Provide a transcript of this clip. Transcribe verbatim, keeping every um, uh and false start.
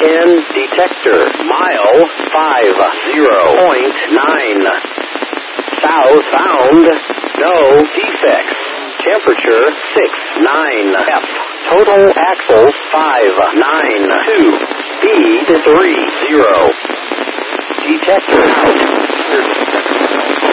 ten detector. Mile five zero point nine. South found. No defects. Temperature six nine F. Total axles five nine two. Speed three zero. Detector out.